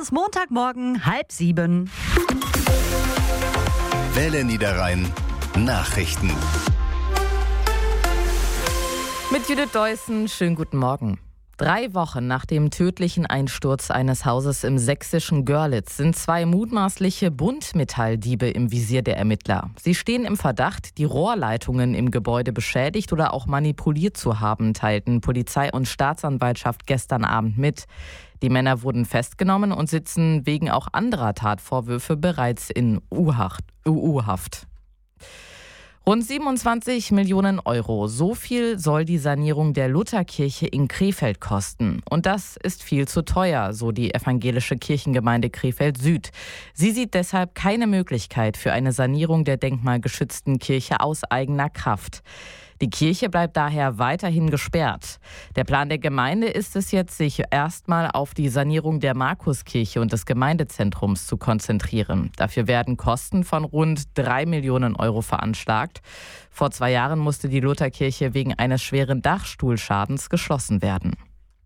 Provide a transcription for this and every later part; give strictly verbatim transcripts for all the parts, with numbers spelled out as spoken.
ist Montagmorgen, halb sieben. Welle Niederrhein Nachrichten. Mit Judith Deussen, schönen guten Morgen. Drei Wochen nach dem tödlichen Einsturz eines Hauses im sächsischen Görlitz sind zwei mutmaßliche Buntmetalldiebe im Visier der Ermittler. Sie stehen im Verdacht, die Rohrleitungen im Gebäude beschädigt oder auch manipuliert zu haben, teilten Polizei und Staatsanwaltschaft gestern Abend mit. Die Männer wurden festgenommen und sitzen wegen auch anderer Tatvorwürfe bereits in U U-Haft. Rund siebenundzwanzig Millionen Euro, so viel soll die Sanierung der Lutherkirche in Krefeld kosten. Und das ist viel zu teuer, so die evangelische Kirchengemeinde Krefeld Süd. Sie sieht deshalb keine Möglichkeit für eine Sanierung der denkmalgeschützten Kirche aus eigener Kraft. Die Kirche bleibt daher weiterhin gesperrt. Der Plan der Gemeinde ist es jetzt, sich erstmal auf die Sanierung der Markuskirche und des Gemeindezentrums zu konzentrieren. Dafür werden Kosten von rund drei Millionen Euro veranschlagt. Vor zwei Jahren musste die Lutherkirche wegen eines schweren Dachstuhlschadens geschlossen werden.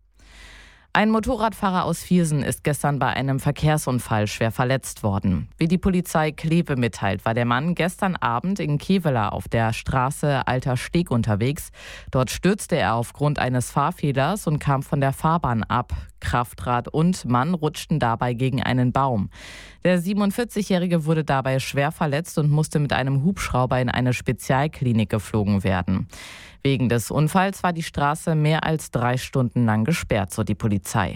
Ein Motorradfahrer aus Viersen ist gestern bei einem Verkehrsunfall schwer verletzt worden. Wie die Polizei Kleve mitteilt, war der Mann gestern Abend in Kevela auf der Straße Alter Steg unterwegs. Dort stürzte er aufgrund eines Fahrfehlers und kam von der Fahrbahn ab. Kraftrad und Mann rutschten dabei gegen einen Baum. Der siebenundvierzigjährige wurde dabei schwer verletzt und musste mit einem Hubschrauber in eine Spezialklinik geflogen werden. Wegen des Unfalls war die Straße mehr als drei Stunden lang gesperrt, so die Polizei.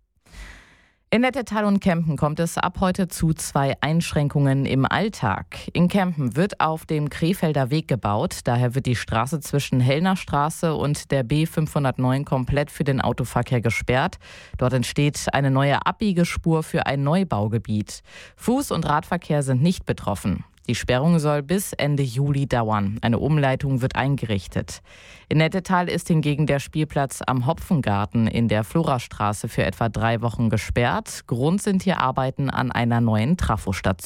In Nettetal und Kempen kommt es ab heute zu zwei Einschränkungen im Alltag. In Kempen wird auf dem Krefelder Weg gebaut. Daher wird die Straße zwischen Hellner Straße und der B fünfhundertneun komplett für den Autoverkehr gesperrt. Dort entsteht eine neue Abbiegespur für ein Neubaugebiet. Fuß- und Radverkehr sind nicht betroffen. Die Sperrung soll bis Ende Juli dauern. Eine Umleitung wird eingerichtet. In Nettetal ist hingegen der Spielplatz am Hopfengarten in der Florastraße für etwa drei Wochen gesperrt. Grund sind hier Arbeiten an einer neuen Trafostation.